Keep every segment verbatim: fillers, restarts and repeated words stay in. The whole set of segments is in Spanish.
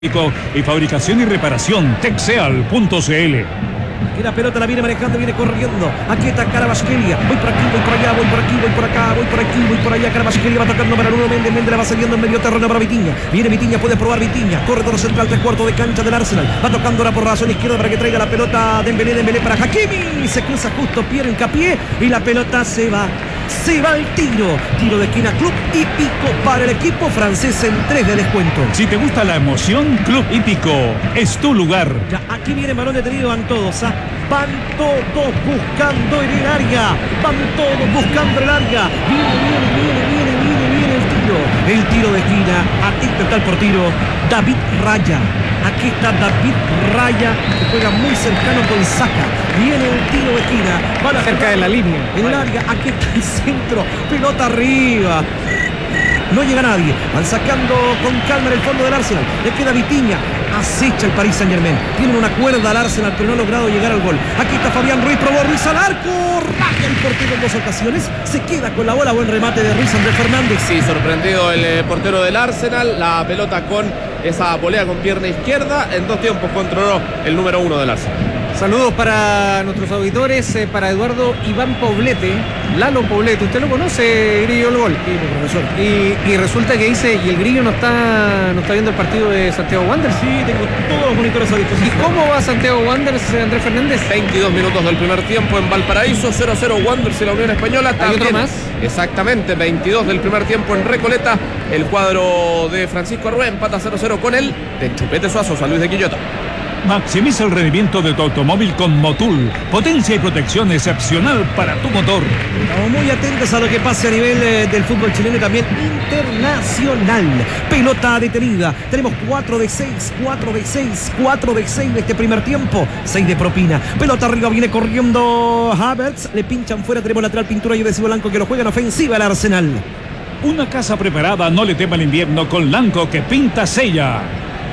Y fabricación y reparación Texeal punto c l. Y la pelota la viene manejando, viene corriendo. Aquí está Kvaratskhelia. Voy por aquí, voy por allá, voy por aquí, voy por acá, voy por aquí, voy por allá. Kvaratskhelia va tocando para Nuno Méndez. Méndez la va saliendo en medio terreno para Vitinha. Viene Vitinha, puede probar Vitinha. Corredor central, tres cuartos de cancha del Arsenal. Va tocando ahora por la zona izquierda para que traiga la pelota Dembélé, Dembélé para Hakimi. Se cruza justo, pierde hincapié y la pelota se va. Se va el tiro. Tiro de esquina, Club Hípico para el equipo francés en tres de descuento. Si te gusta la emoción, Club Hípico es tu lugar. Ya, aquí viene el balón detenido, van todos. ¿ah? Van todos buscando en el área. Van todos buscando el área. Viene, viene, viene, viene, viene, viene el tiro. El tiro de esquina. Atento está el portero David Raya. Aquí está David Raya, que juega muy cercano con Saka. Viene el tiro de esquina. Van a cerca de la línea. En el área. Aquí está el centro. Pelota arriba. No llega nadie. Van sacando con calma en el fondo del Arsenal. Le queda Vitinha. Acecha el Paris Saint-Germain. Tienen una cuerda al Arsenal, pero no ha logrado llegar al gol. Aquí está Fabián Ruiz. Probó Ruiz al arco. Raja el portero en dos ocasiones. Se queda con la bola. Buen remate de Ruiz. Andrés Fernández. Sí, sorprendido el eh, portero del Arsenal. La pelota con esa volea con pierna izquierda. En dos tiempos controló el número uno del Arsenal. Saludos para nuestros auditores, eh, para Eduardo Iván Poblete, Lalo Poblete. ¿Usted lo conoce, Grillo, el gol? Sí, profesor. Y, y resulta que dice, y el Grillo no está, no está viendo el partido de Santiago Wanderers. Sí, tengo todos los monitores a disposición. ¿Y cómo va Santiago Wanderers, Andrés Fernández? veintidós minutos del primer tiempo en Valparaíso, cero a cero Wanderers y la Unión Española. ¿Hay otro más? Exactamente, veintidós del primer tiempo en Recoleta. El cuadro de Francisco Arrué empata cero a cero con él de Chupete Suazo, San Luis de Quillota. Maximiza el rendimiento de tu automóvil con Motul. Potencia y protección excepcional para tu motor. Estamos muy atentos a lo que pase a nivel eh, del fútbol chileno y también internacional. Pelota detenida. Tenemos cuatro de seis, cuatro de seis, cuatro de seis de este primer tiempo. seis de propina. Pelota arriba, viene corriendo Havertz. Le pinchan fuera, tenemos lateral Pintura y Odesio Blanco que lo juega en ofensiva al Arsenal. Una casa preparada no le tema el invierno con Lanco que pinta sella.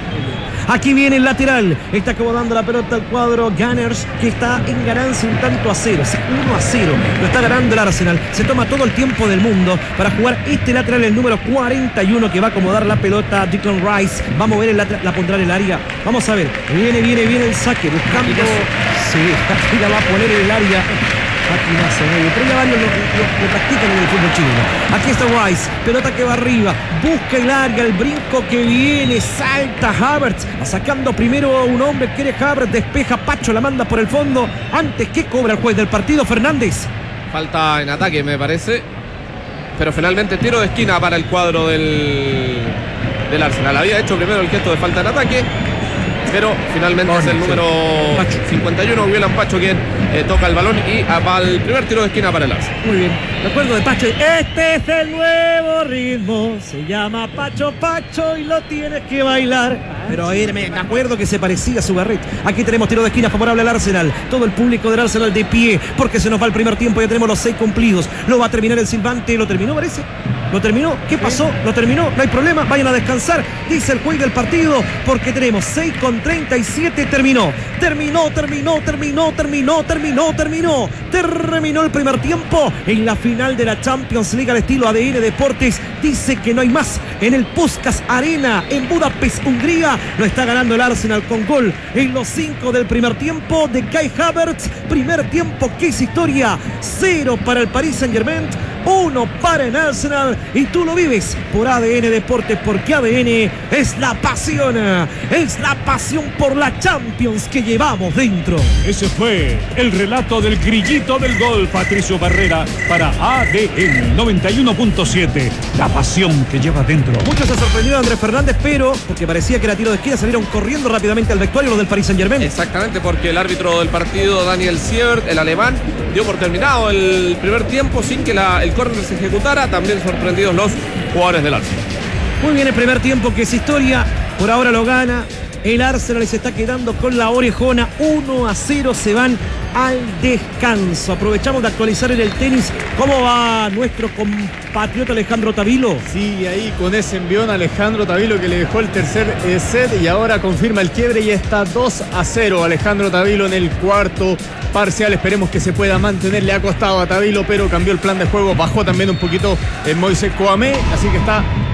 Aquí viene el lateral. Está acomodando la pelota al cuadro Gunners, que está en ganancia un tanto a cero. uno a cero. Lo está ganando el Arsenal. Se toma todo el tiempo del mundo para jugar este lateral, el número cuarenta y uno, que va a acomodar la pelota. Declan Rice va a mover el lateral, la pondrá en el área. Vamos a ver. Viene, viene, viene el saque. Buscando. Sí, aquí la va a poner en el área. Aquí no hace medio, pero ya varios lo, lo, lo practican en el fútbol chileno. Aquí está Rice, pelota que va arriba, busca el área, el brinco que viene, salta Havertz, va sacando primero a un hombre, quiere Havertz, despeja Pacho, la manda por el fondo, antes que cobra el juez del partido, Fernández. Falta en ataque, me parece, pero finalmente tiro de esquina para el cuadro del, del Arsenal. Había hecho primero el gesto de falta en ataque, pero finalmente oh, es el sí. número Pacho. cincuenta y uno, William Pacho, quien eh, toca el balón y va al primer tiro de esquina para el Arsenal. Muy bien, de acuerdo de Pacho. Este es el nuevo ritmo, se llama Pacho Pacho y lo tienes que bailar. Pero ahí me acuerdo que se parecía a su Barret. Aquí tenemos tiro de esquina favorable al Arsenal. Todo el público del Arsenal de pie, porque se nos va el primer tiempo. Ya tenemos los seis cumplidos. Lo va a terminar el silbante. ¿Lo terminó, parece? ¿Lo terminó? ¿Qué pasó? ¿Lo terminó? No hay problema. Vayan a descansar, dice el juez del partido, porque tenemos seis con treinta y siete. Terminó. Terminó, terminó, terminó, terminó, terminó, terminó. Terminó el primer tiempo en la final de la Champions League al estilo A D N Deportes. Dice que no hay más en el Puskás Arena en Budapest, Hungría. Lo está ganando el Arsenal con gol en los cinco del primer tiempo de Kai Havertz. Primer tiempo que es historia. Cero para el Paris Saint-Germain, uno para el Arsenal, y tú lo vives por A D N Deportes, porque A D N es la pasión, es la pasión por la Champions que llevamos dentro. Ese fue el relato del grillito del gol, Patricio Barrera, para A D N noventa y uno punto siete, la pasión que lleva dentro. Muchos se sorprendieron Andrés Fernández, pero porque parecía que era tiro de esquina, salieron corriendo rápidamente al vestuario los del Paris Saint-Germain. Exactamente, porque el árbitro del partido, Daniel Siebert, el alemán, dio por terminado el primer tiempo sin que la, el córner se ejecutara. También sorprendidos los jugadores del Arsenal. Muy bien el primer tiempo que es historia. Por ahora lo gana el Arsenal y se está quedando con la orejona. uno a cero, se van al descanso. Aprovechamos de actualizar en el tenis. ¿Cómo va nuestro compatriota Alejandro Tavilo? Sí, ahí con ese envión Alejandro Tavilo, que le dejó el tercer eh, set y ahora confirma el quiebre y está dos a cero Alejandro Tavilo en el cuarto parcial. Esperemos que se pueda mantener. Le ha costado a Tavilo, pero cambió el plan de juego, bajó también un poquito el Moisés Kouamé, así que está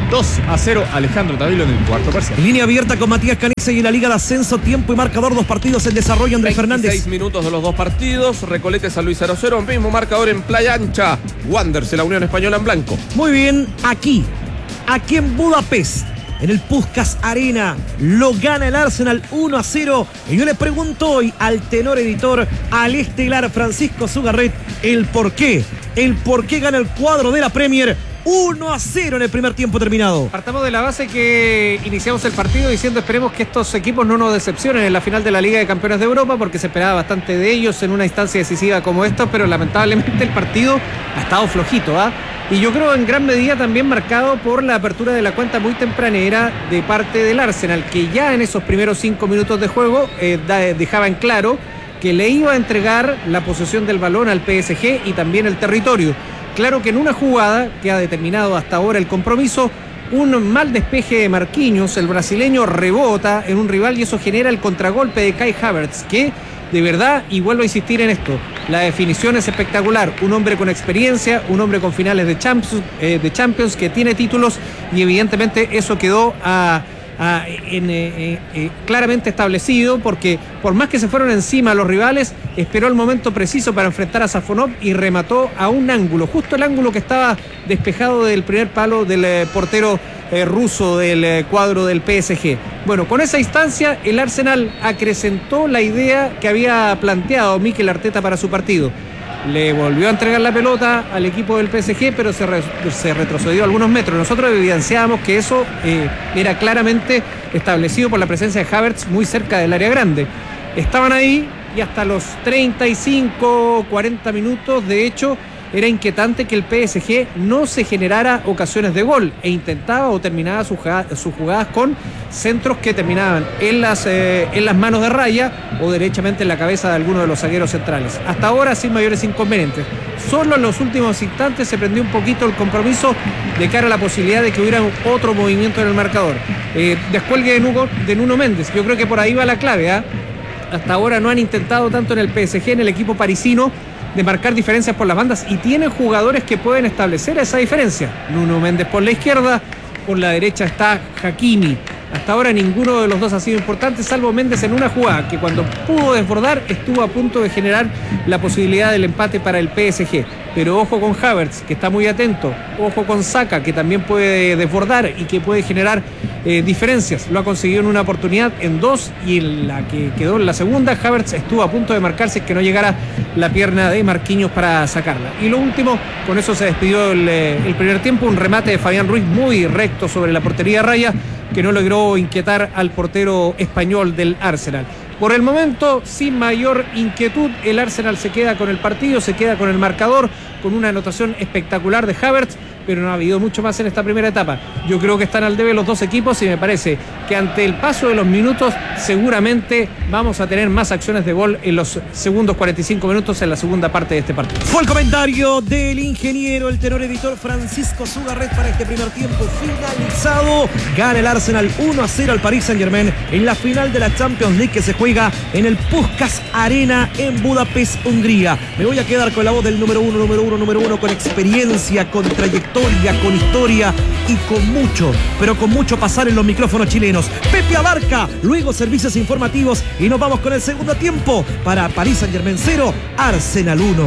dos a cero Alejandro Tavilo en el cuarto parcial. Línea abierta con Matías Canizza y en la Liga de Ascenso, tiempo y marcador, dos partidos en desarrollo, Andrés Fernández. seis minutos de los dos partidos. Recolete San Luis cero cero, mismo marcador en Playa Ancha. Wanderers y la Unión Española en blanco. Muy bien, aquí, aquí en Budapest, en el Puskás Arena, lo gana el Arsenal uno a cero. Y yo le pregunto hoy al tenor editor, al estelar Francisco Zugarret, el por qué, el por qué gana el cuadro de la Premier uno a cero en el primer tiempo terminado. Partamos de la base que iniciamos el partido diciendo esperemos que estos equipos no nos decepcionen en la final de la Liga de Campeones de Europa, porque se esperaba bastante de ellos en una instancia decisiva como esta, pero lamentablemente el partido ha estado flojito, ¿ah? ¿eh? Y yo creo en gran medida también marcado por la apertura de la cuenta muy tempranera de parte del Arsenal, que ya en esos primeros cinco minutos de juego eh, da, dejaba en claro que le iba a entregar la posesión del balón al P S G y también el territorio. Claro que en una jugada que ha determinado hasta ahora el compromiso, un mal despeje de Marquinhos, el brasileño rebota en un rival y eso genera el contragolpe de Kai Havertz, que de verdad, y vuelvo a insistir en esto, la definición es espectacular. Un hombre con experiencia, un hombre con finales de Champions, eh, de Champions que tiene títulos y evidentemente eso quedó a... Ah, en, eh, eh, claramente establecido, porque por más que se fueron encima los rivales, esperó el momento preciso para enfrentar a Safonov y remató a un ángulo, justo el ángulo que estaba despejado del primer palo del eh, portero eh, ruso del eh, cuadro del P S G. Bueno, con esa instancia el Arsenal acrecentó la idea que había planteado Mikel Arteta para su partido. Le volvió a entregar la pelota al equipo del P S G, pero se, re, se retrocedió algunos metros. Nosotros evidenciábamos que eso eh, era claramente establecido por la presencia de Havertz muy cerca del área grande. Estaban ahí y hasta los treinta y cinco, cuarenta minutos, de hecho, era inquietante que el P S G no se generara ocasiones de gol e intentaba o terminaba sus jugadas, sus jugadas con centros que terminaban en las, eh, en las manos de Raya o derechamente en la cabeza de alguno de los zagueros centrales. Hasta ahora sin mayores inconvenientes. Solo en los últimos instantes se prendió un poquito el compromiso de cara a la posibilidad de que hubiera otro movimiento en el marcador. Eh, descuelgue de, Nugo, de Nuno Méndez, yo creo que por ahí va la clave, ¿eh? Hasta ahora no han intentado tanto en el P S G, en el equipo parisino, de marcar diferencias por las bandas y tienen jugadores que pueden establecer esa diferencia. Nuno Méndez por la izquierda, por la derecha está Hakimi. Hasta ahora ninguno de los dos ha sido importante, salvo Méndez en una jugada que cuando pudo desbordar estuvo a punto de generar la posibilidad del empate para el P S G. Pero ojo con Havertz, que está muy atento. Ojo con Saka, que también puede desbordar y que puede generar eh, diferencias. Lo ha conseguido en una oportunidad, en dos, y en la que quedó en la segunda, Havertz estuvo a punto de marcarse que no llegara la pierna de Marquinhos para sacarla. Y lo último, con eso se despidió el, el primer tiempo, un remate de Fabián Ruiz muy recto sobre la portería Raya, que no logró inquietar al portero español del Arsenal. Por el momento, sin mayor inquietud, el Arsenal se queda con el partido, se queda con el marcador, con una anotación espectacular de Havertz, pero no ha habido mucho más en esta primera etapa. Yo creo que están al debe los dos equipos y me parece que ante el paso de los minutos seguramente vamos a tener más acciones de gol en los segundos cuarenta y cinco minutos en la segunda parte de este partido. Fue el comentario del ingeniero, el tenor editor Francisco Zugarret para este primer tiempo finalizado. Gana el Arsenal uno a cero al Paris Saint-Germain en la final de la Champions League que se juega en el Puskás Arena en Budapest, Hungría. Me voy a quedar con la voz del número uno, número uno, número uno, con experiencia, con trayectoria, con historia y con mucho, pero con mucho pasar en los micrófonos chilenos. Pepe Abarca, luego servicios informativos y nos vamos con el segundo tiempo para Paris Saint-Germain cero, Arsenal uno.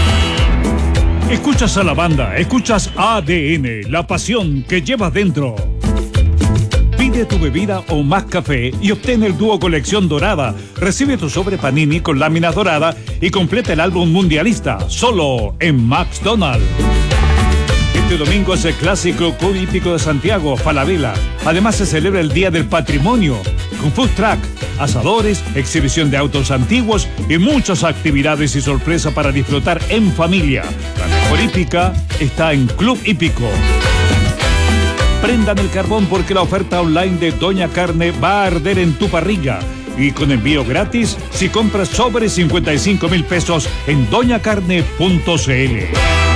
Escuchas a la banda, escuchas A D N, la pasión que llevas dentro. Pide tu bebida o más café y obtén el dúo colección dorada. Recibe tu sobre Panini con láminas doradas y completa el álbum mundialista, solo en McDonald's. Este domingo es el clásico Club Hípico de Santiago, Falabella. Además se celebra el Día del Patrimonio, con food truck, asadores, exhibición de autos antiguos y muchas actividades y sorpresas para disfrutar en familia. La mejor hípica está en Club Hípico. Prendan el carbón porque la oferta online de Doña Carne va a arder en tu parrilla. Y con envío gratis si compras sobre cincuenta y cinco mil pesos en doña carne punto c l.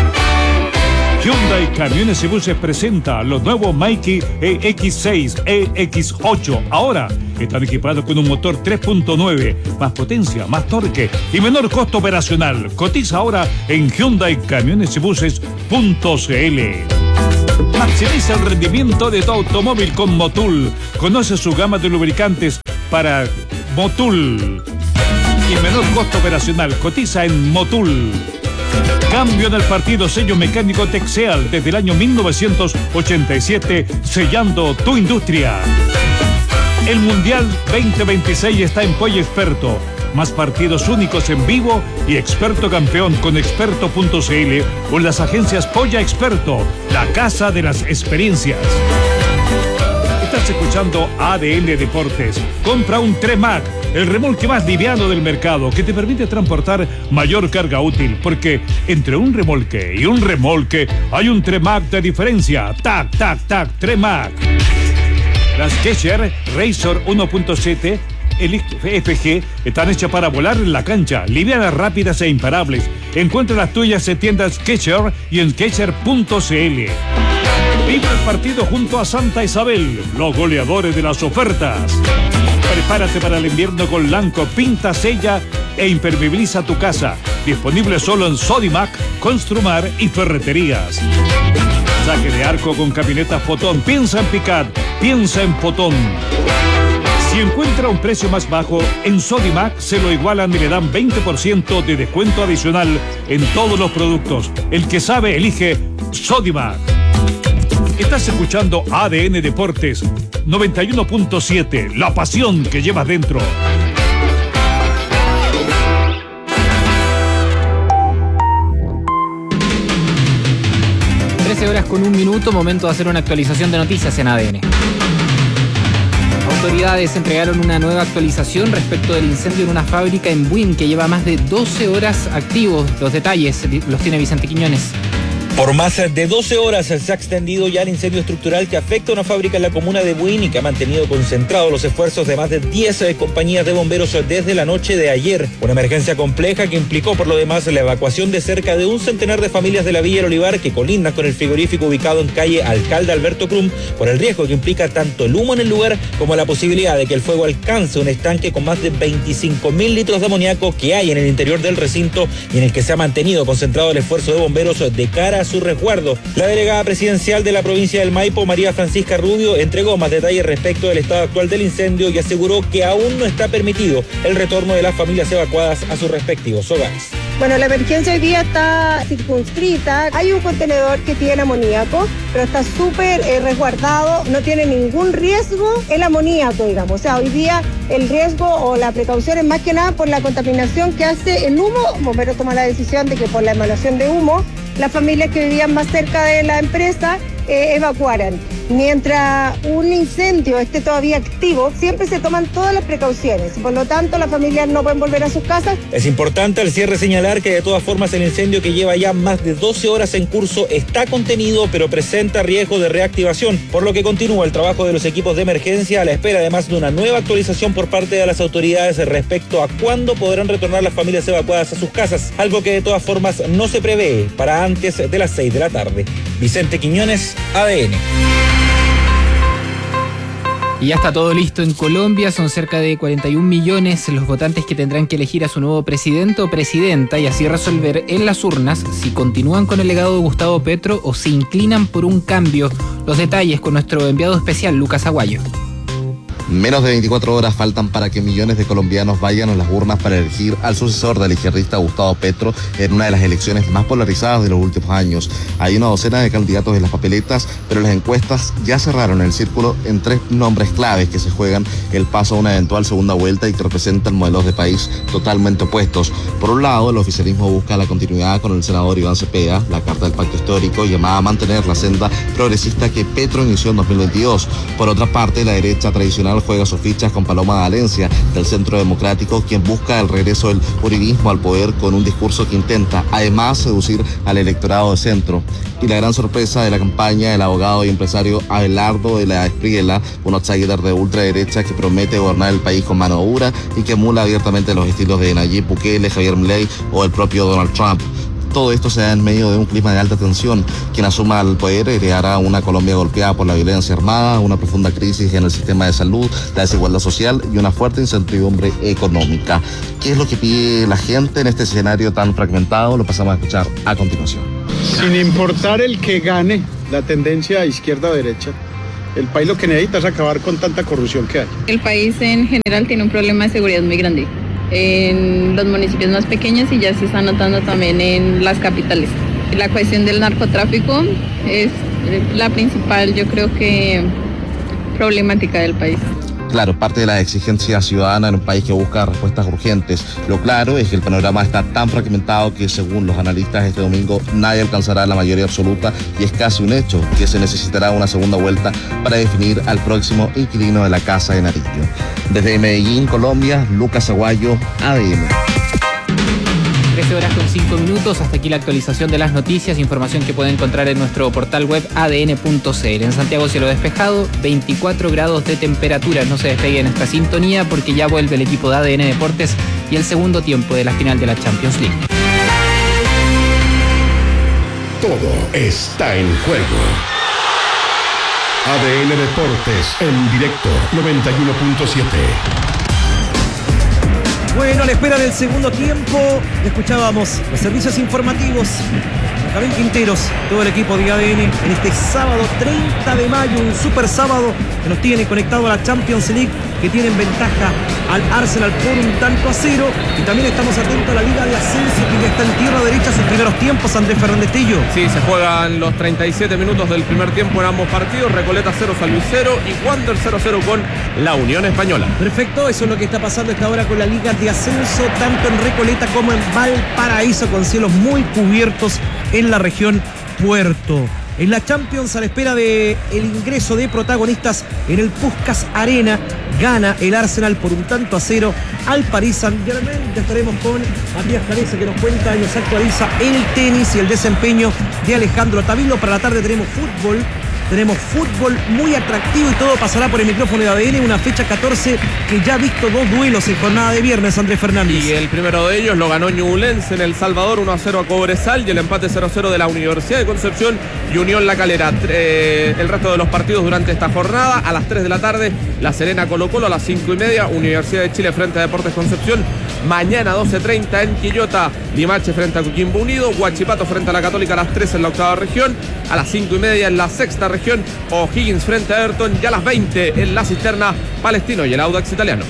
Hyundai Camiones y Buses presenta los nuevos Mikey E X seis, E X ocho. Ahora están equipados con un motor tres punto nueve, más potencia, más torque y menor costo operacional. Cotiza ahora en hyundai camiones y buses punto c l. Maximiza el rendimiento de tu automóvil con Motul. Conoce su gama de lubricantes para Motul y menor costo operacional. Cotiza en Motul. Cambio en el partido, sello mecánico Texeal desde el año mil novecientos ochenta y siete, sellando tu industria. El Mundial veinte veintiséis está en Polla Experto. Más partidos únicos en vivo y Experto Campeón con experto punto c l o en las agencias Polla Experto, la casa de las experiencias. Estás escuchando A D N Deportes. Compra un Tremac, el remolque más liviano del mercado que te permite transportar mayor carga útil, porque entre un remolque y un remolque hay un Tremac de diferencia. Tac, tac, tac, Tremac. Las Kesher Razor uno punto siete el F G están hechas para volar en la cancha, livianas, rápidas e imparables. Encuentra las tuyas en tiendas Kesher y en kesher punto c l. Vive el partido junto a Santa Isabel, los goleadores de las ofertas. Prepárate para el invierno con Lanco, pinta, sella e impermeabiliza tu casa. Disponible solo en Sodimac, Construmar y Ferreterías. Saque de arco con camionetas Potón. Piensa en Picard, piensa en Potón. Si encuentra un precio más bajo, en Sodimac se lo igualan y le dan veinte por ciento de descuento adicional en todos los productos. El que sabe, elige Sodimac. Estás escuchando A D N Deportes noventa y uno punto siete, la pasión que llevas dentro. trece horas con un minuto, momento de hacer una actualización de noticias en A D N. Autoridades entregaron una nueva actualización respecto del incendio en una fábrica en Buin que lleva más de doce horas activos. Los detalles los tiene Vicente Quiñones. Por más de doce horas se ha extendido ya el incendio estructural que afecta a una fábrica en la comuna de Buin y que ha mantenido concentrados los esfuerzos de más de diez compañías de bomberos desde la noche de ayer. Una emergencia compleja que implicó por lo demás la evacuación de cerca de un centenar de familias de la Villa El Olivar que colindan con el frigorífico ubicado en calle Alcalde Alberto Crum por el riesgo que implica tanto el humo en el lugar como la posibilidad de que el fuego alcance un estanque con más de veinticinco mil litros de amoníaco que hay en el interior del recinto y en el que se ha mantenido concentrado el esfuerzo de bomberos de cara a su resguardo. La delegada presidencial de la provincia del Maipo, María Francisca Rubio, entregó más detalles respecto del estado actual del incendio y aseguró que aún no está permitido el retorno de las familias evacuadas a sus respectivos hogares. Bueno, la emergencia hoy día está circunscrita. Hay un contenedor que tiene amoníaco, pero está súper eh, resguardado, no tiene ningún riesgo el amoníaco, digamos. O sea, hoy día el riesgo o la precaución es más que nada por la contaminación que hace el humo. Bomberos toma la decisión de que por la emanación de humo, las familias que vivían más cerca de la empresa eh, evacuaran. Mientras un incendio esté todavía activo, siempre se toman todas las precauciones. Por lo tanto, las familias no pueden volver a sus casas. Es importante al cierre señalar que de todas formas el incendio que lleva ya más de doce horas en curso está contenido, pero presenta riesgo de reactivación, por lo que continúa el trabajo de los equipos de emergencia a la espera además de una nueva actualización por parte de las autoridades respecto a cuándo podrán retornar las familias evacuadas a sus casas, algo que de todas formas no se prevé para antes de las seis de la tarde. Vicente Quiñones, A D N. Y ya está todo listo en Colombia, son cerca de cuarenta y un millones los votantes que tendrán que elegir a su nuevo presidente o presidenta y así resolver en las urnas si continúan con el legado de Gustavo Petro o se inclinan por un cambio. Los detalles con nuestro enviado especial, Lucas Aguayo. Menos de veinticuatro horas faltan para que millones de colombianos vayan a las urnas para elegir al sucesor del izquierdista Gustavo Petro en una de las elecciones más polarizadas de los últimos años. Hay una docena de candidatos en las papeletas, pero las encuestas ya cerraron el círculo en tres nombres claves que se juegan el paso a una eventual segunda vuelta y que representan modelos de país totalmente opuestos. Por un lado, el oficialismo busca la continuidad con el senador Iván Cepeda, la carta del pacto histórico llamada a mantener la senda progresista que Petro inició en dos mil veintidós. Por otra parte, la derecha tradicional juega sus fichas con Paloma Valencia del Centro Democrático, quien busca el regreso del uribismo al poder con un discurso que intenta además seducir al electorado de centro. Y la gran sorpresa de la campaña, el abogado y empresario Abelardo de la Espriella, un outsider de ultraderecha que promete gobernar el país con mano dura y que emula abiertamente los estilos de Nayib Bukele, Javier Milei o el propio Donald Trump. Todo esto se da en medio de un clima de alta tensión. Quien asuma el poder heredará una Colombia golpeada por la violencia armada, una profunda crisis en el sistema de salud, la desigualdad social y una fuerte incertidumbre económica. ¿Qué es lo que pide la gente en este escenario tan fragmentado? Lo pasamos a escuchar a continuación. Sin importar el que gane, la tendencia izquierda-derecha. El país lo que necesita es acabar con tanta corrupción que hay. El país en general tiene un problema de seguridad muy grande en los municipios más pequeños y ya se está notando también en las capitales. La cuestión del narcotráfico es la principal, yo creo que, problemática del país. Claro, parte de la exigencia ciudadana en un país que busca respuestas urgentes. Lo claro es que el panorama está tan fragmentado que, según los analistas, este domingo nadie alcanzará la mayoría absoluta y es casi un hecho que se necesitará una segunda vuelta para definir al próximo inquilino de la Casa de Nariño. Desde Medellín, Colombia, Lucas Aguayo, A D N. trece horas con cinco minutos, hasta aquí la actualización de las noticias, información que pueden encontrar en nuestro portal web a d n punto c l. En Santiago cielo despejado, veinticuatro grados de temperatura. No se despegue nuestra sintonía porque ya vuelve el equipo de A D N Deportes y el segundo tiempo de la final de la Champions League. Todo está en juego. A D N Deportes en directo noventa y uno punto siete. Bueno, a la espera del segundo tiempo, escuchábamos los servicios informativos. Javier Quinteros, todo el equipo de A D N, en este sábado treinta de mayo, un super sábado que nos tiene conectado a la Champions League, que tienen ventaja al Arsenal por un tanto a cero. Y también estamos atentos a la Liga de Ascenso, que ya está en tierra derecha sus primeros tiempos, Andrés Fernández Tello. Sí, se juegan los treinta y siete minutos del primer tiempo en ambos partidos. Recoleta cero, San Luis cero y Wander cero cero con la Unión Española. Perfecto, eso es lo que está pasando esta hora con la Liga de Ascenso, tanto en Recoleta como en Valparaíso, con cielos muy cubiertos en la región Puerto. En la Champions, a la espera del ingreso de protagonistas en el Puskás Arena, gana el Arsenal por un tanto a cero al Paris Saint-Germain. Ya estaremos con Matías Canesa, que nos cuenta y nos actualiza el tenis y el desempeño de Alejandro Tavilo. Para la tarde tenemos fútbol. Tenemos fútbol muy atractivo y todo pasará por el micrófono de A D N, una fecha catorce que ya ha visto dos duelos en jornada de viernes, Andrés Fernández. Y el primero de ellos lo ganó Ñublense en El Salvador uno a cero a Cobresal, y el empate cero a cero de la Universidad de Concepción y Unión La Calera. Eh, el resto de los partidos durante esta jornada, a las tres de la tarde, La Serena Colo Colo, a las cinco y media, Universidad de Chile frente a Deportes Concepción. Mañana doce treinta en Quillota, Limache frente a Coquimbo Unido, Huachipato frente a la Católica a las tres en la octava región, a las cinco y media en la sexta región, O'Higgins frente a Everton, y a las veinte en la Cisterna, Palestino y el Audax Italiano.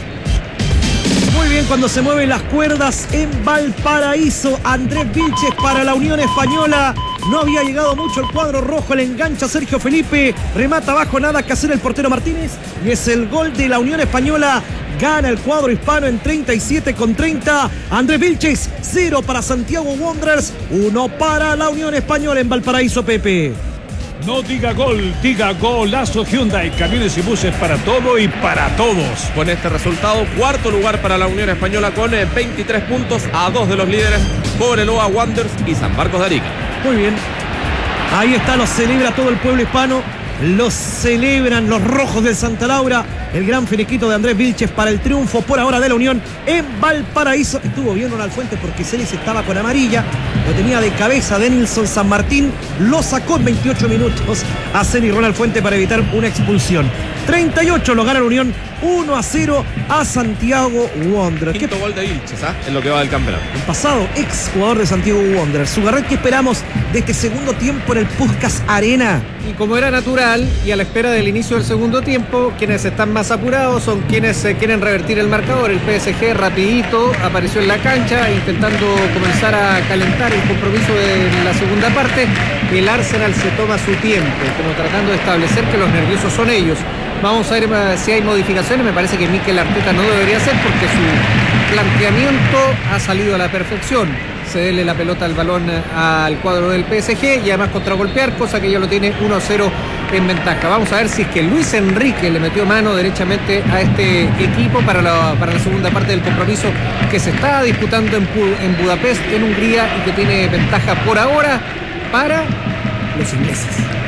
Muy bien, cuando se mueven las cuerdas en Valparaíso, Andrés Vilches para la Unión Española. No había llegado mucho el cuadro rojo, le engancha Sergio Felipe, remata abajo, nada que hacer el portero Martínez, y es el gol de la Unión Española. Gana el cuadro hispano en treinta y siete con treinta. Andrés Vilches, cero para Santiago Wanderers, uno para la Unión Española en Valparaíso, Pepe. No diga gol, diga golazo. Hyundai, camiones y buses para todo y para todos. Con este resultado, cuarto lugar para la Unión Española con veintitrés puntos, a dos de los líderes, Cobreloa, Wanderers y San Marcos de Arica. Muy bien. Ahí está, lo celebra todo el pueblo hispano. Los celebran los rojos del Santa Laura. El gran finiquito de Andrés Vilches para el triunfo por ahora de la Unión en Valparaíso. Estuvo bien Ronald Fuentes porque Celis estaba con amarilla. Lo tenía de cabeza Denilson San Martín. Lo sacó en veintiocho minutos a Celis Ronald Fuentes para evitar una expulsión. treinta y ocho lo gana la Unión, uno a cero a Santiago Wanderers. Quinto gol de Vilches, ¿eh? En lo que va del campeonato. El pasado ex jugador de Santiago Wanderers. Sugarret, ¿qué esperamos de este segundo tiempo en el Puskás Arena? Y como era natural, y a la espera del inicio del segundo tiempo, quienes están más apurados son quienes eh, quieren revertir el marcador. El P S G rapidito apareció en la cancha intentando comenzar a calentar el compromiso de la segunda parte. El Arsenal se toma su tiempo, como tratando de establecer que los nerviosos son ellos. Vamos a ver si hay modificaciones. Me parece que Mikel Arteta no debería hacer porque su planteamiento ha salido a la perfección. Cederle la pelota al balón al cuadro del P S G y además contragolpear, cosa que ya lo tiene uno a cero en ventaja. Vamos a ver si es que Luis Enrique le metió mano derechamente a este equipo para la, para la segunda parte del compromiso que se está disputando en, en Budapest, en Hungría, y que tiene ventaja por ahora para los ingleses.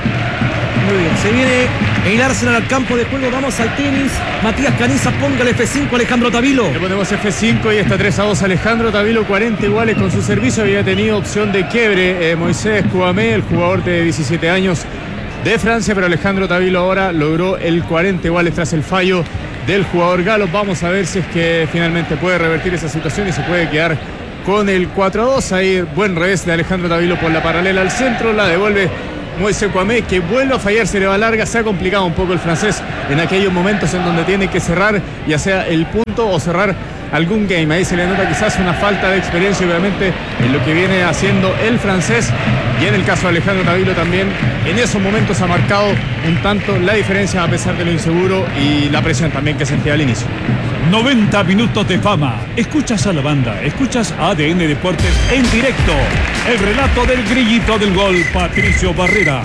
Muy bien, se viene el Arsenal al campo de juego. Vamos al tenis. Matías Canisa, póngale F cinco Alejandro Tavilo. Le ponemos F cinco y está tres a dos Alejandro Tavilo, cuarenta iguales con su servicio. Había tenido opción de quiebre eh, Moisés Kouamé, el jugador de diecisiete años de Francia, pero Alejandro Tavilo ahora logró el cuarenta iguales tras el fallo del jugador galo. Vamos a ver si es que finalmente puede revertir esa situación y se puede quedar con el cuatro a dos. Ahí buen revés de Alejandro Tavilo por la paralela al centro, la devuelve Moise Kouamé, que vuelve a fallar, se le va larga. Se ha complicado un poco el francés en aquellos momentos en donde tiene que cerrar, ya sea el punto o cerrar algún game. Ahí se le nota quizás una falta de experiencia, obviamente, en lo que viene haciendo el francés. Y en el caso de Alejandro Tavilo también, en esos momentos ha marcado un tanto la diferencia a pesar de lo inseguro y la presión también que sentía al inicio. noventa minutos de fama. Escuchas a la banda, escuchas A D N Deportes en directo. El relato del grillito del gol, Patricio Barrera.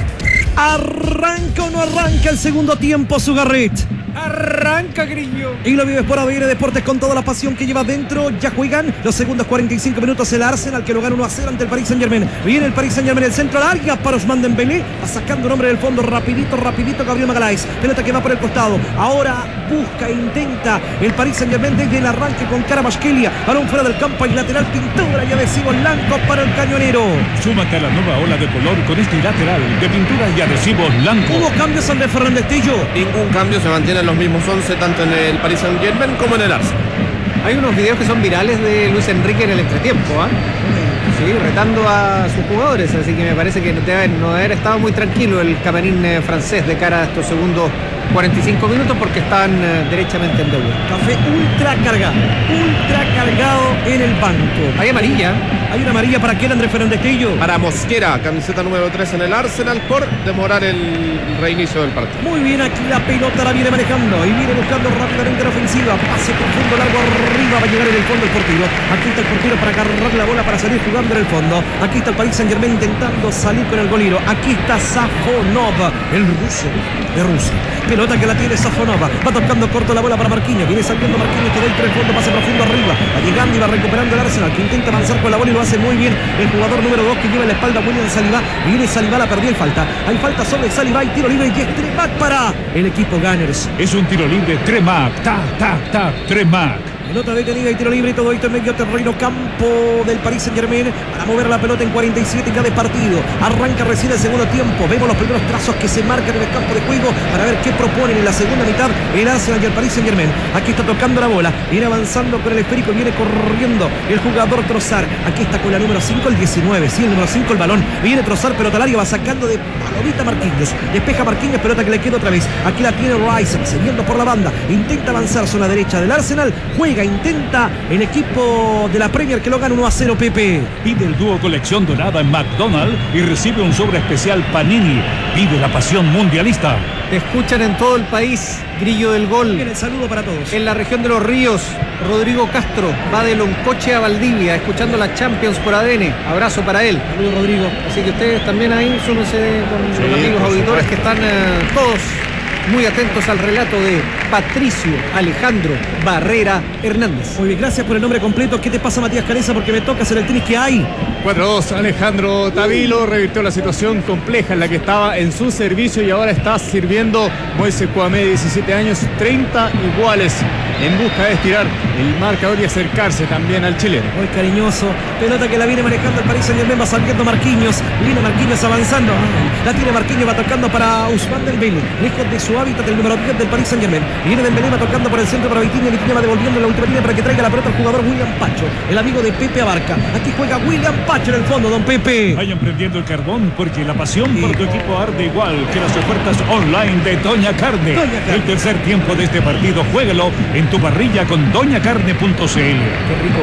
¿Arranca o no arranca el segundo tiempo, Sugarret? Arranca, Grillo. Y lo vives por A D N Deportes con toda la pasión que lleva dentro. Ya juegan los segundos cuarenta y cinco minutos el Arsenal, que lo gana uno a cero ante el Paris Saint-Germain. Viene el Paris Saint-Germain, el centro al área para Ousmane Dembélé. Va sacando un hombre del fondo, rapidito, rapidito, Gabriel Magalhaes. Pelota que va por el costado. Ahora busca, intenta el Paris Saint-Germain desde el arranque con Kvaratskhelia. Balón fuera del campo y lateral, pintura y adhesivos blancos para el cañonero. Súmate a la nueva ola de color con este lateral de pinturas y adhesivos blancos. ¿Hubo cambios, Andrés Fernández Tello? Ningún cambio, se mantienen los mismos once tanto en el Paris Saint-Germain como en el Arsenal. Hay unos videos que son virales de Luis Enrique en el entretiempo, ¿ah? ¿eh? Sí, retando a sus jugadores, así que me parece que no debe haber, no haber estado muy tranquilo el camarín eh, francés de cara a estos segundos cuarenta y cinco minutos porque están eh, derechamente en deuda. Café ultra cargado, ultra cargado en el banco. Hay amarilla. Hay una amarilla para quién, Andrés Fernández Tello. Para Mosquera, camiseta número tres en el Arsenal por demorar el reinicio del partido. Muy bien, aquí la pelota la viene manejando y viene buscando rápidamente la ofensiva. Pase profundo, largo arriba, va a llegar en el fondo el portero. Aquí está el portero para agarrar la bola para salir jugando en el fondo. Aquí está el Paris Saint-Germain intentando salir con el golero. Aquí está Safonov, el ruso de Rusia. Pelota que la tiene Safonov. Va tocando corto la bola para Marquinhos. Viene saliendo Marquinhos todo el fondo, pase profundo arriba. Va llegando y va recuperando el Arsenal, que intenta avanzar con la bola y lo hace muy bien el jugador número dos que lleva en la espalda William Saliba. Viene Saliba, la perdió y falta. Hay falta sobre Saliba y tiro libre y es Tremac para el equipo Gunners. Es un tiro libre, Tremac, tac, tac, tac, Tremac. Pelota detenida y tiro libre y todo esto en medio terreno campo del Paris Saint-Germain para mover la pelota en cuarenta y siete ya de partido. Arranca recién el segundo tiempo. Vemos los primeros trazos que se marcan en el campo de juego para ver qué proponen en la segunda mitad el Arsenal y el Paris Saint-Germain. Aquí está tocando la bola, viene avanzando con el esférico, viene corriendo el jugador Trossard. Aquí está con la número cinco, el diecinueve, sí, el número cinco, el balón. Viene Trossard, pelota al área, va sacando de palomita Marquinhos. Despeja Marquinhos, pelota que le queda otra vez. Aquí la tiene Rice, siguiendo por la banda. Intenta avanzar zona derecha del Arsenal. Juega, intenta el equipo de la Premier que lo gana uno a cero, Pepe. Pide el dúo colección dorada en McDonald's y recibe un sobre especial Panini. Pide la pasión mundialista. Te escuchan en todo el país, Grillo del Gol. Bien, el saludo para todos. En la región de Los Ríos, Rodrigo Castro va de Loncoche a Valdivia, escuchando la Champions por A D N. Abrazo para él. Saludos, Rodrigo. Así que ustedes también ahí, súmense con Sí, los amigos por auditores supuesto. que están eh, todos muy atentos al relato de Patricio Alejandro Barrera Hernández. Muy bien, gracias por el nombre completo. ¿Qué te pasa, Matías Canesa? Porque me toca hacer el tenis que hay. cuatro dos, Alejandro Tavilo revirtió la situación compleja en la que estaba en su servicio y ahora está sirviendo Moise Kouamé, diecisiete años, treinta iguales en busca de estirar el marcador y acercarse también al chileno. Muy cariñoso. Pelota que la viene manejando el Paris Saint-Germain, va saliendo Marquinhos. Viene Marquinhos avanzando. La tiene Marquinhos, va tocando para Ousmane Dembélé. Lejos de su hábitat, el número diez del Paris Saint-Germain. Viene Dembélé, va tocando por el centro para Vitinha. Vitinha va devolviendo en la última línea para que traiga la pelota al jugador William Pacho, el amigo de Pepe Abarca. Aquí juega William Pacho en el fondo, don Pepe. Vayan prendiendo el carbón porque la pasión por tu equipo arde igual que las ofertas online de Doña Carne. Doña Carne. El tercer tiempo de este partido, juégalo en tu parrilla con doña carne punto c l. Qué rico,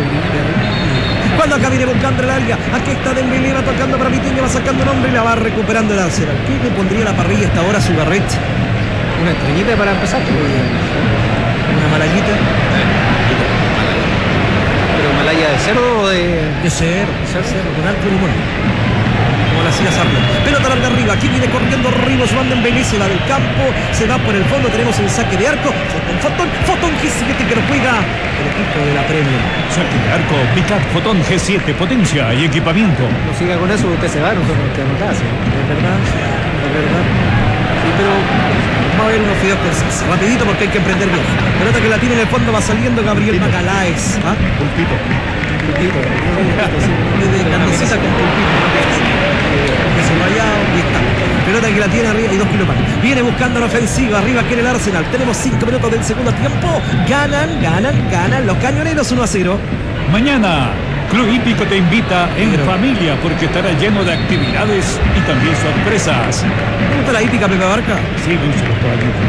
cuando acá viene buscando el área, aquí está Dembélé, va tocando para Vitinha, va sacando un hombre y la va recuperando el Arsenal. ¿Qué le pondría a la parrilla hasta ahora su Garret? Una estrellita para empezar. Una malayita. ¿Pero malaya de cerdo o de...? De cerdo, de cerdo, con alto limón. Como la hacía Sarlo. Pelota larga arriba, aquí viene corriendo arriba Ousmane Dembélé, se va del campo, se va por el fondo, tenemos el saque de arco. Fotón, Fotón, Fotón G siete que lo juega el equipo de la Premier. Saque de arco, Picard Fotón G siete, potencia y equipamiento. No siga con eso, usted se va, nosotros nos quedamos acá. ¿Sí? Es verdad, es verdad. Sí, pero vamos a ver unos fideos con salsa, rapidito porque hay que emprender bien. Pelota que la tiene en el fondo, va saliendo Gabriel Magalhaes. ¿Ah? Pulpito. Pulpito. De carnecita con pulpito. Que se lo haya y está. Pelota que la tiene arriba y dos kilos más. Viene buscando la ofensiva. Arriba quiere el Arsenal. Tenemos cinco minutos del segundo tiempo. Ganan, ganan, ganan los cañoneros uno a cero. Mañana, Club Hípico te invita en Pero... familia porque estará lleno de actividades y también sorpresas. ¿Te gusta la hípica, Pepe Abarca? Sí, me gustan los caballitos.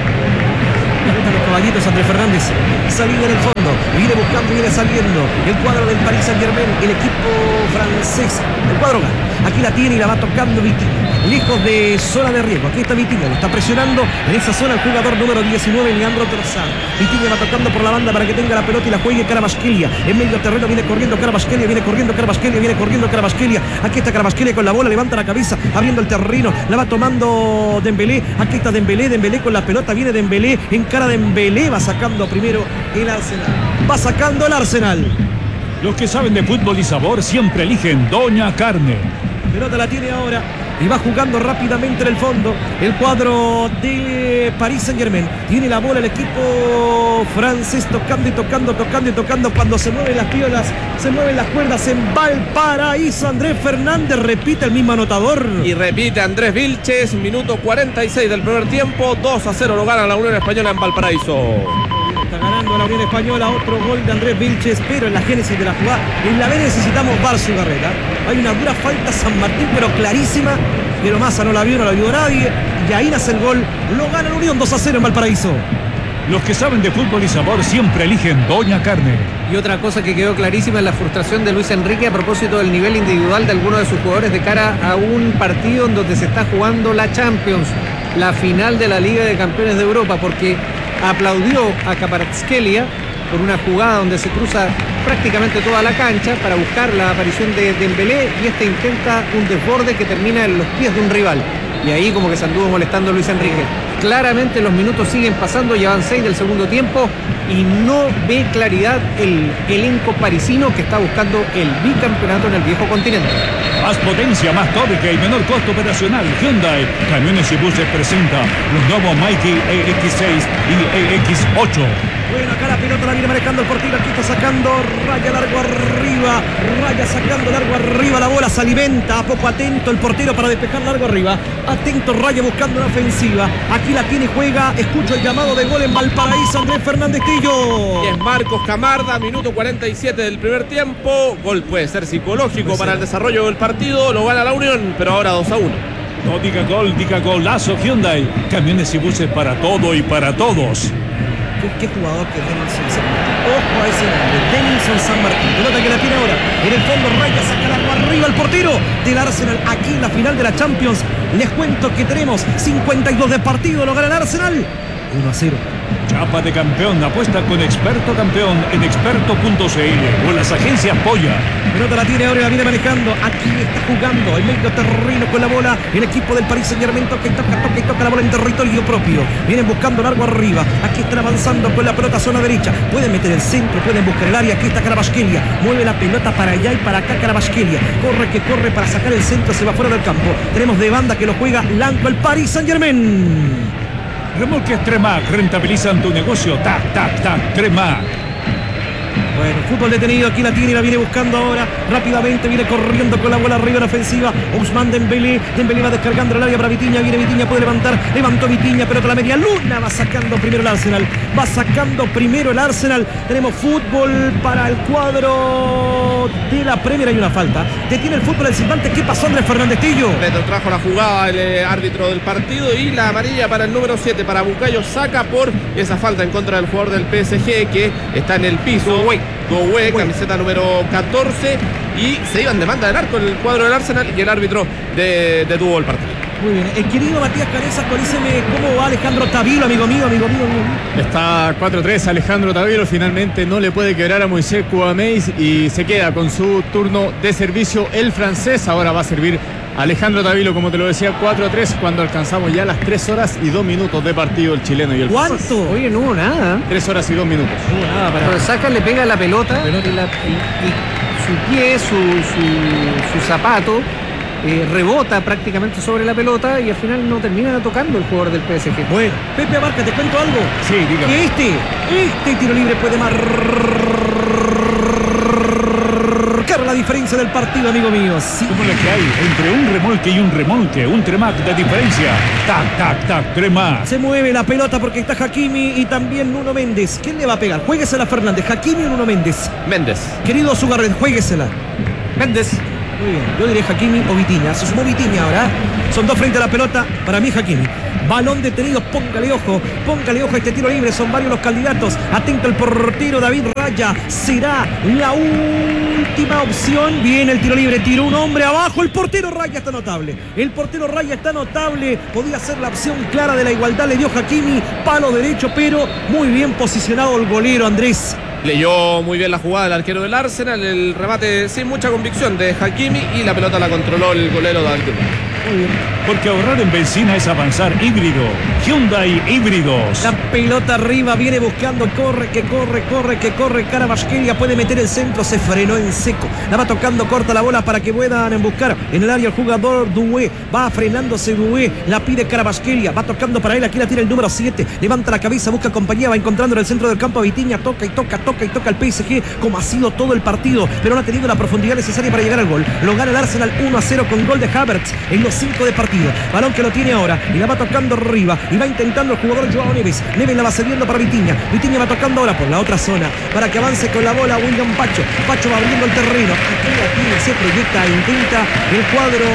Me gustan los caballitos, Andrés Fernández. Salido en el fondo, viene buscando, viene saliendo. El cuadro del Paris Saint-Germain, el equipo francés. El cuadro gana. Aquí la tiene y la va tocando Vitinha. Lejos de zona de riesgo. Aquí está Vitinha, lo está presionando en esa zona el jugador número diecinueve, Leandro Trossard. Vitinha va tocando por la banda para que tenga la pelota y la juegue Kvaratskhelia. En medio terreno viene corriendo Kvaratskhelia, viene corriendo Kvaratskhelia, viene corriendo Kvaratskhelia. Aquí está Kvaratskhelia con la bola, levanta la cabeza, abriendo el terreno, la va tomando Dembélé. Aquí está Dembélé, Dembélé con la pelota, viene Dembélé, encara Dembélé, va sacando primero el Arsenal. Va sacando el Arsenal. Los que saben de fútbol y sabor siempre eligen Doña Carne. Pelota la tiene ahora y va jugando rápidamente en el fondo el cuadro de Paris Saint-Germain. Tiene la bola el equipo francés, tocando y tocando, tocando y tocando. Cuando se mueven las piolas, se mueven las cuerdas en Valparaíso. Andrés Fernández repite el mismo anotador. Y repite Andrés Vilches, minuto cuarenta y seis del primer tiempo. dos a cero lo gana la Unión Española en Valparaíso. Está ganando la Unión Española, otro gol de Andrés Vilches, pero en la génesis de la jugada, en la B necesitamos Bar su carrera. Hay una dura falta San Martín, pero clarísima, pero Massa no la vio, no la vio nadie, y ahí nace el gol, lo gana la Unión dos a cero en Valparaíso. Los que saben de fútbol y sabor siempre eligen Doña Carne. Y otra cosa que quedó clarísima es la frustración de Luis Enrique a propósito del nivel individual de algunos de sus jugadores de cara a un partido en donde se está jugando la Champions, la final de la Liga de Campeones de Europa, porque aplaudió a Kvaratskhelia por una jugada donde se cruza prácticamente toda la cancha para buscar la aparición de Dembélé y este intenta un desborde que termina en los pies de un rival. Y ahí como que se anduvo molestando Luis Enrique. Claramente los minutos siguen pasando, ya van seis del segundo tiempo y no ve claridad el elenco parisino que está buscando el bicampeonato en el viejo continente. Más potencia, más tónica y menor costo operacional. Hyundai Camiones y Buses presenta los nuevos Mikey E X seis y E X ocho. Bueno, acá la pelota la viene manejando el portero. Aquí está sacando raya largo arriba. Raya sacando largo arriba. La bola se alimenta. A poco atento el portero para despejar largo arriba. Atento Raya buscando una ofensiva. Aquí la tiene, juega. Escucho el llamado de gol en Valparaíso. Andrés Fernández Tillo. Y es Marcos Camarda, minuto cuarenta y siete del primer tiempo. Gol puede ser psicológico puede para ser. el desarrollo del partido. Lo gana la Unión, pero ahora dos a uno. No diga gol, diga golazo. Hyundai Camiones y Buses para todo y para todos. ¿Qué jugador que es Denilson San Martín? Ojo a ese nombre, Denilson San Martín. Pelota que la tiene ahora. En el fondo Raya saca algo arriba el portero del Arsenal. Aquí en la final de la Champions. Les cuento que tenemos cincuenta y dos de partido. Lo gana el Arsenal. uno a cero. Chapa de campeón, apuesta con Experto Campeón en experto punto c l o en las agencias Polla. Pelota la tiene ahora y la viene manejando. Aquí está jugando el medio terreno con la bola. El equipo del Paris Saint-Germain toca y toca, toca y toca la bola en territorio propio. Vienen buscando largo arriba. Aquí están avanzando con la pelota zona derecha. Pueden meter el centro, pueden buscar el área. Aquí está Kvaratskhelia. Mueve la pelota para allá y para acá Kvaratskhelia. Corre que corre para sacar el centro. Se va fuera del campo. Tenemos de banda que lo juega Lanco el Paris Saint-Germain. Remolques Tremac rentabilizan tu negocio. Tac, tac, tac, Tremac. Bueno, fútbol detenido, aquí la tiene y la viene buscando ahora. Rápidamente viene corriendo con la bola arriba en la ofensiva. Ousmane Dembélé. Dembélé va descargando el área para Vitinha. Viene Vitinha, puede levantar. Levantó Vitinha, pero la media luna va sacando primero el Arsenal. Va sacando primero el Arsenal. Tenemos fútbol para el cuadro de la Premier. Hay una falta. Detiene el fútbol el silbante. ¿Qué pasó, Andrés Fernández Tillo? Trajo la jugada el eh, árbitro del partido y la amarilla para el número siete, para Bukayo Saka, por esa falta en contra del jugador del P S G que está en el piso. Doué, camiseta número catorce, y se iban de banda del arco el cuadro del Arsenal y el árbitro de, detuvo el partido. Muy bien, el querido Matías Canesa, actualíceme cómo va Alejandro Tavilo, amigo mío, amigo mío, amigo mío. Está cuatro tres Alejandro Tavilo, finalmente no le puede quebrar a Moisés Kouamé y se queda con su turno de servicio el francés. Ahora va a servir Alejandro Tavilo, como te lo decía, cuatro a tres cuando alcanzamos ya las tres horas y dos minutos de partido el chileno y el francés. ¿Cuánto? Oye, no hubo nada. tres horas y dos minutos. No hubo nada para... Pero Saka le pega la pelota, pelota. Y, la, y, y su pie, su, su, su zapato eh, rebota prácticamente sobre la pelota y al final no termina tocando el jugador del P S G. Bueno, Pepe Abarca, ¿te cuento algo? Sí, dígame. Que este, este tiro libre puede marcar la la diferencia del partido, amigo mío. Sí. ¿Cómo le que hay entre un remolque y un remolque? Un Tremac de diferencia. Tac, tac, tac, Tremac. Se mueve la pelota porque está Hakimi y también Nuno Méndez. ¿Quién le va a pegar? Juéguesela, Fernández. Hakimi o Nuno Méndez. Méndez. Querido Sugarret, juéguesela. Méndez. Muy bien, yo diré Hakimi o Vitinha. Se sumó Vitinha ahora. Son dos frente a la pelota. Para mí, Hakimi. Balón detenido, póngale ojo, póngale ojo a este tiro libre, son varios los candidatos. Atento el portero David Raya, será la última opción. Viene el tiro libre, tiró un hombre abajo, el portero Raya está notable. El portero Raya está notable, podía ser la opción clara de la igualdad, le dio Hakimi, palo derecho, pero muy bien posicionado el golero Andrés. Leyó muy bien la jugada del arquero del Arsenal, el remate sin mucha convicción de Hakimi y la pelota la controló el golero David. Muy bien. Porque ahorrar en benzina es avanzar híbrido. Hyundai Híbridos. La pelota arriba, viene buscando, corre, que corre, corre, que corre. Kvaratskhelia puede meter el centro, se frenó en seco. La va tocando, corta la bola para que puedan buscar en el área el jugador Doué. Va frenándose Doué, la pide Kvaratskhelia. Va tocando para él, aquí la tiene el número siete. Levanta la cabeza, busca compañía, va encontrando en el centro del campo a Vitinha. Toca y toca, toca y toca el P S G, como ha sido todo el partido. Pero no ha tenido la profundidad necesaria para llegar al gol. Lo gana el Arsenal uno a cero con gol de Havertz en los cinco de partido. Balón que lo tiene ahora y la va tocando arriba y va intentando el jugador Joao Neves. Neves la va cediendo para Vitinha. Vitinha va tocando ahora por la otra zona para que avance con la bola William Pacho. Pacho va abriendo el terreno. Aquí la tiene, se proyecta, intenta el cuadro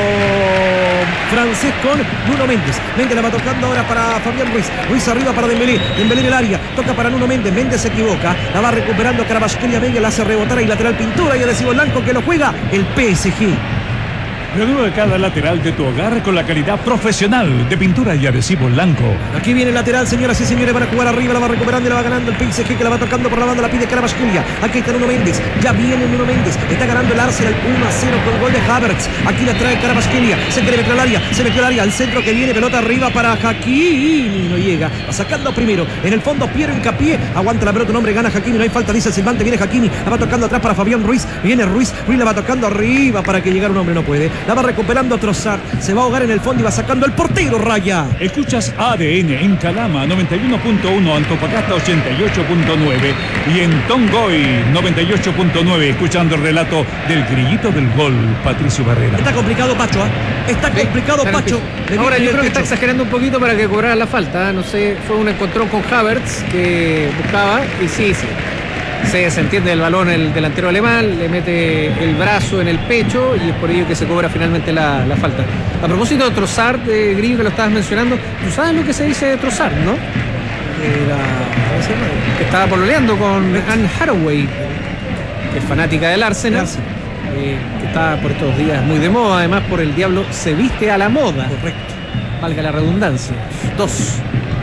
francés con Nuno Méndez. Méndez la va tocando ahora para Fabián Ruiz. Ruiz arriba para Dembélé. Dembélé en el área. Toca para Nuno Méndez. Méndez se equivoca. La va recuperando Kvaratskhelia. Méndez la hace rebotar y lateral pintura y adhesivo blanco que lo juega el P S G. Renueva cada lateral de tu hogar con la calidad profesional de pintura y adhesivo blanco. Aquí viene el lateral, señoras y señores, van a jugar arriba, la va recuperando y la va ganando el P S G, que la va tocando por la banda, la pide Kvaratskhelia. Aquí está Nuno Méndez, ya viene Nuno Méndez, está ganando el Arsenal uno a cero con gol de Havertz. Aquí la trae Kvaratskhelia, se quiere meter al área, se metió al área, al centro que viene, pelota arriba para Hakimi, no llega, va sacando primero, en el fondo Piero Hincapié, aguanta la pelota, un hombre, gana Hakimi, no hay falta, dice el silbante, viene Hakimi, la va tocando atrás para Fabián Ruiz, viene Ruiz, Ruiz la va tocando arriba para que llegara un hombre, no puede, la va recuperando Trossard, se va a ahogar en el fondo y va sacando el portero Raya. Escuchas A D N en Calama noventa y uno punto uno, Antofagasta ochenta y ocho punto nueve y en Tongoy noventa y ocho punto nueve, escuchando el relato del grillito del gol, Patricio Barrera. Está complicado Pacho, ¿eh? Está complicado sí, Pacho. Ahora yo creo que está exagerando un poquito para que cobrara la falta, no sé, fue un encontrón con Havertz que buscaba y sí, sí. Se, se entiende el balón el delantero alemán, le mete el brazo en el pecho y es por ello que se cobra finalmente la, la falta. A propósito de Trossard, de Grillo, que lo estabas mencionando, tú sabes lo que se dice de Trossard, ¿no? Era, que estaba pololeando con Anne Hathaway, que es fanática del Arsenal, eh, que está por estos días muy de moda, además por el diablo se viste a la moda. Correcto. Valga la redundancia. Dos.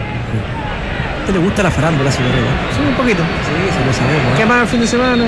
¿Te le gusta la farándula, señor Herrera? Sí, un poquito. Sí, sí, lo sabemos. ¿Qué más el fin de semana?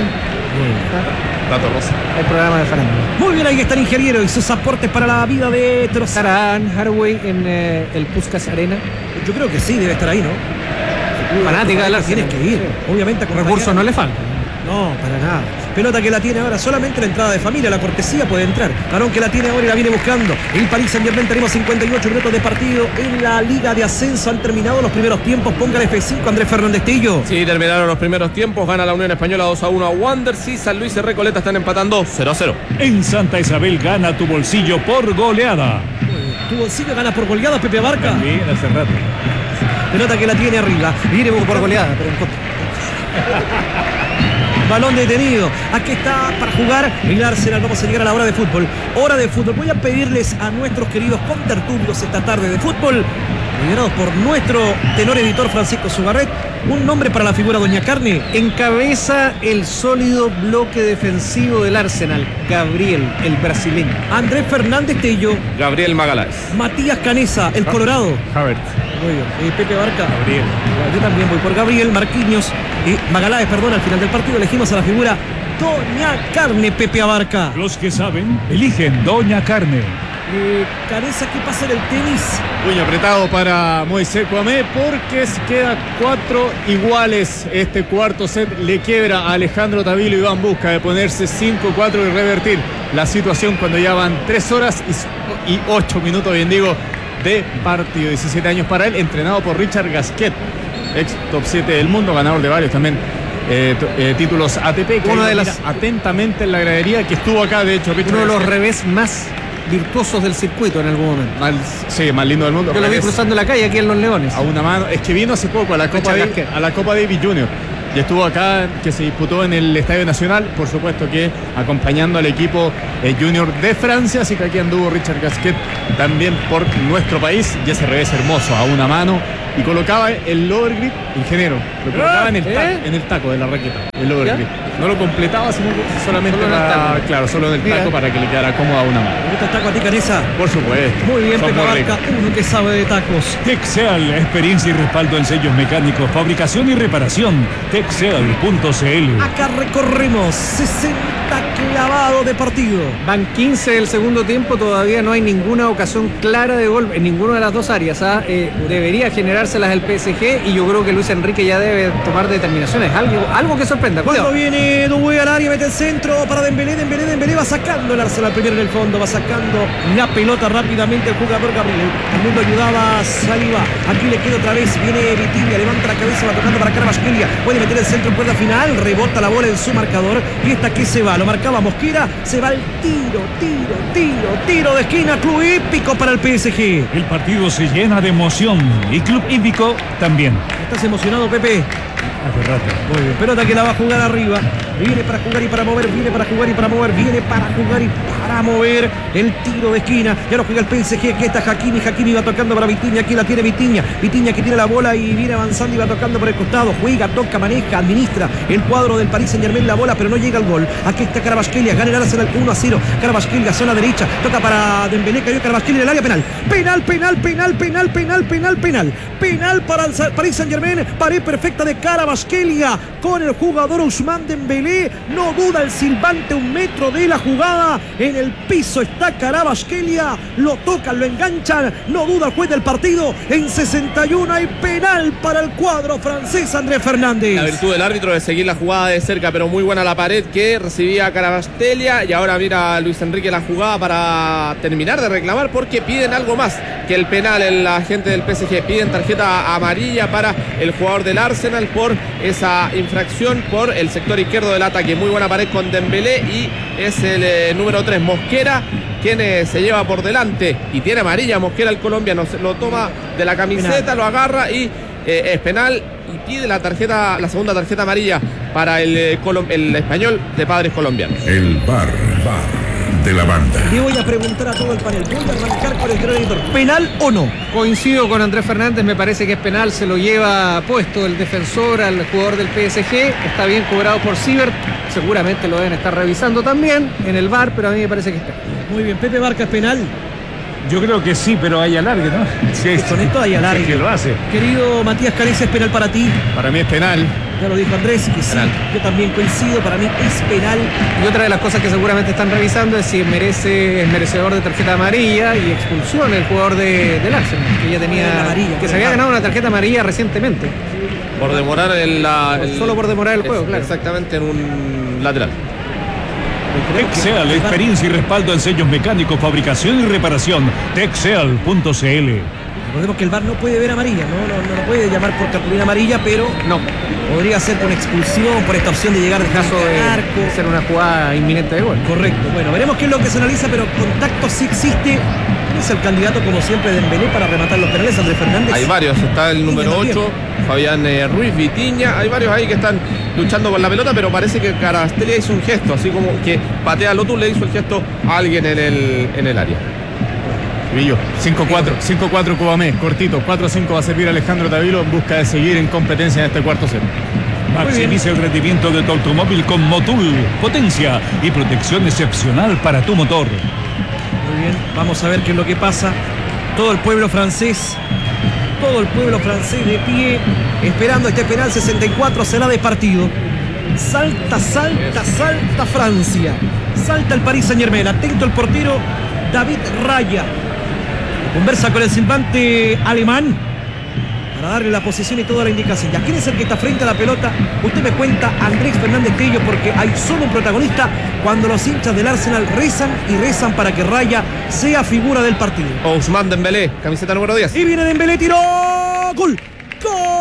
Dato rosa. El programa de farándula. Muy bien, ahí está el ingeniero y sus aportes para la vida de Trossard. ¿Estará Anne Hathaway en eh, el Puskás Arena? Yo creo que sí, debe estar ahí, ¿no? Fanática del Arsenal. Tienes que ir, sí. Obviamente. Recursos no le faltan. No, para nada. Pelota que la tiene ahora, solamente la entrada de familia, la cortesía puede entrar. Balón que la tiene ahora y la viene buscando. El Paris Saint-Germain, tenemos cincuenta y ocho minutos de partido en la Liga de Ascenso. Han terminado los primeros tiempos. Póngale F cinco, Andrés Fernández Tello. Sí, terminaron los primeros tiempos. Gana la Unión Española dos a uno a Wanderers y San Luis y Recoleta están empatando cero a cero. En Santa Isabel gana tu bolsillo por goleada. Tu bolsillo gana por goleada, Pepe Abarca. Bien, hace rato. Pelota que la tiene arriba. Viene por goleada, pero en contra. Balón detenido. Aquí está para jugar el Arsenal. Vamos a llegar a la hora de fútbol. Hora de fútbol. Voy a pedirles a nuestros queridos contertulios esta tarde de fútbol, liderados por nuestro tenor editor Francisco Sugarret, un nombre para la figura Doña Carne. Encabeza el sólido bloque defensivo del Arsenal, Gabriel, el brasileño. Andrés Fernández Tello. Gabriel Magaláes. Matías Canesa, el Colorado. Havertz. Muy bien. Y Pepe Barca. Gabriel. Yo también voy por Gabriel, Marquinhos y Magaláes, perdón. Al final del partido elegimos a la figura Doña Carne, Pepe Abarca. Los que saben, eligen Doña Carne. Eh, Canesa, ¿qué pasa en el tenis? Puño apretado para Moisés Kouamé porque se queda cuatro iguales. Este cuarto set le quiebra a Alejandro Tavilo y va en busca de ponerse cinco cuatro y revertir la situación cuando ya van tres horas y ocho minutos, bien digo, de partido. diecisiete años para él, entrenado por Richard Gasquet, ex top siete del mundo, ganador de varios también eh, eh, títulos A T P, que una de mira las atentamente en la gradería, que estuvo acá, de hecho, Richard uno de los Gasquet. revés más virtuosos del circuito en algún momento. Mal, sí, más lindo del mundo. Yo lo vi Revés cruzando la calle aquí en Los Leones. a una mano. Es que vino hace poco a la Copa, Richard Davis, Gasquet. a la Copa Davis junior Y estuvo acá, que se disputó en el Estadio Nacional, por supuesto que acompañando al equipo eh, junior de Francia, así que aquí anduvo Richard Gasquet también por nuestro país, y ese revés hermoso, a una mano, y colocaba el lower grip, ingeniero, lo colocaba en el, ¿Eh? taco, en el taco de la raqueta, el lower ¿Ya? grip. No lo completaba, sino que solamente Solo en el para- taco. claro, solo en el Mira. taco para que le quedara cómodo a una mano. ¿Te gusta el taco a ti, Canesa? Por supuesto. Muy bien, son Pepe muy Barca, ricos. uno que sabe de tacos. Texel, experiencia y respaldo en sellos mecánicos, fabricación y reparación. Texel punto c l. Acá recorremos sesenta clavados de partido. Van quince del segundo tiempo, todavía no hay ninguna ocasión clara de gol en ninguna de las dos áreas. ¿ah? Eh, debería generárselas el P S G y yo creo que Luis Enrique ya debe tomar determinaciones. Algo, algo que sorprenda. Cuando Cuidado. viene Dubué al área, mete el centro para Dembélé, Dembélé, Dembélé, va sacando el Arsenal primero en el fondo, va sacando la pelota rápidamente el jugador Gabriel. También lo ayudaba Saliba. Aquí le queda otra vez, viene Vitinha, levanta la cabeza, va tocando para Carvajal, puede meter el centro en cuerda final, rebota la bola en su marcador y esta que se va, lo marcaba Mosquera, se va el tiro, tiro, tiro, tiro de esquina, club hípico para el P S G. El partido se llena de emoción y Club Hípico también. ¿Estás emocionado, Pepe? Hace rato. Muy bien, pelota que la va a jugar arriba. Viene para jugar y para mover, viene para jugar y para mover, viene para jugar y para mover. El tiro de esquina. Ya lo juega el P S G. Aquí está Hakimi. Hakimi va tocando para Vitinha. Aquí la tiene Vitinha. Vitinha que tiene la bola y viene avanzando y va tocando por el costado. Juega, toca, maneja, administra el cuadro del Paris Saint Germain la bola, pero no llega al gol. Aquí está Carvajal. Gana el Arsenal uno a cero. Carvajal, zona derecha. Toca para Dembélé. Cayó Carvajal en el área penal. Penal, penal, penal, penal, penal, penal, penal. Penal para el Paris Saint Germain. Pared perfecta de Carvajal con el jugador Ousmane Dembélé. No duda el silbante, un metro de la jugada. En el piso está Carvajal. Lo tocan, lo enganchan. No duda el juez del partido. En sesenta y uno hay penal para el cuadro francés, Andrés Fernández. La virtud del árbitro de seguir la jugada de cerca, pero muy buena la pared que recibía Caravastelia. Y ahora mira Luis Enrique la jugada para terminar de reclamar, porque piden algo más que el penal. En la gente del P S G piden tarjeta amarilla para el jugador del Arsenal por esa infracción por el sector izquierdo del ataque. Muy buena pared con Dembélé y es el eh, número tres, Mosquera, quien eh, se lleva por delante y tiene amarilla Mosquera, el colombiano. Se lo toma de la camiseta, penal. Lo agarra y eh, es penal y pide la tarjeta, la segunda tarjeta amarilla para el, eh, el español de padres colombianos. El bar, bar de la banda. Le voy a preguntar a todo el panel. Voy a arrancar con el gran editor. ¿Penal o no? Coincido con Andrés Fernández, me parece que es penal, se lo lleva puesto el defensor al jugador del P S G, está bien cobrado por Siebert, seguramente lo deben estar revisando también en el V A R, pero a mí me parece que es penal. Muy bien, Pepe Barca, ¿es penal? Yo creo que sí, pero hay alargue, ¿no? Sí, con esto hay alargue. Sí, que lo hace. Querido Matías Canesa, ¿es penal para ti? Para mí es penal. Ya lo dijo Andrés, que sí. Penal. Yo también coincido, para mí es penal. Y otra de las cosas que seguramente están revisando es si merece, es merecedor de tarjeta amarilla y expulsión el jugador de, del Arsenal, que ya tenía, amarilla, que se había ganado una tarjeta amarilla recientemente. Por demorar el, la, el Solo por demorar el juego, es, claro. Exactamente, en un lateral. Texel, experiencia y respaldo en sellos mecánicos, fabricación y reparación. Texel punto c l. Recordemos que el V A R no puede ver amarilla, no, no, no lo puede llamar por cartulina amarilla, pero no. Podría ser con expulsión por esta opción de llegar de caso de arco. ser una jugada inminente de gol. Correcto. Bueno, veremos qué es lo que se analiza, pero contacto sí existe. ¿Quién es el candidato, como siempre, de Dembélé para rematar los penales? Andrés Fernández. Hay varios, está el número ocho, Fabián eh, Ruiz, Vitinha, hay varios ahí que están luchando por la pelota, pero parece que Caravastelia hizo un gesto, así como que patea Lotus le hizo el gesto a alguien en el, en el área. Villo, cinco cuatro, cinco cuatro Cubamé, cortito, cuatro cinco va a servir Alejandro Tavilo en busca de seguir en competencia en este cuarto set. Maximiza el rendimiento de tu automóvil con Motul, potencia y protección excepcional para tu motor. Muy bien, vamos a ver qué es lo que pasa. Todo el pueblo francés, todo el pueblo francés de pie, esperando este penal. Sesenta y cuatro será de partido. Salta, salta, salta Francia. Salta el Paris Saint Germain. Atento el portero David Raya. Conversa con el silbante alemán para darle la posición y toda la indicación. ¿Ya quién es el que está frente a la pelota? Usted me cuenta, Andrés Fernández Tello, porque hay solo un protagonista cuando los hinchas del Arsenal rezan y rezan para que Raya sea figura del partido. Ousmane Dembélé, camiseta número diez. Y viene Dembélé, tiró. ¡Gol! ¡Gol!